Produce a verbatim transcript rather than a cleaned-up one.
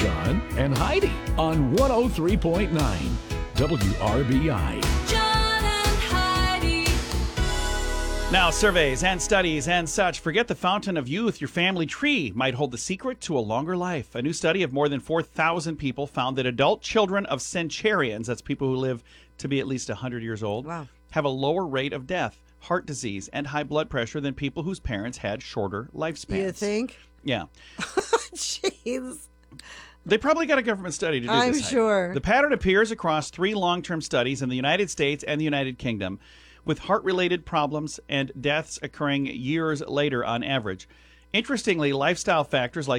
John and Heidi on one oh three point nine W R B I. John and Heidi. Now, surveys and studies and such. Forget the fountain of youth. Your family tree might hold the secret to a longer life. A new study of more than four thousand people found that adult children of centurions, that's people who live to be at least one hundred years old, Wow. have a lower rate of death, heart disease, and high blood pressure than people whose parents had shorter lifespans. You think? Yeah. Jeez. They probably got a government study to do I'm this. sure. The pattern appears across three long-term studies in the United States and the United Kingdom, with heart-related problems and deaths occurring years later on average. Interestingly, lifestyle factors like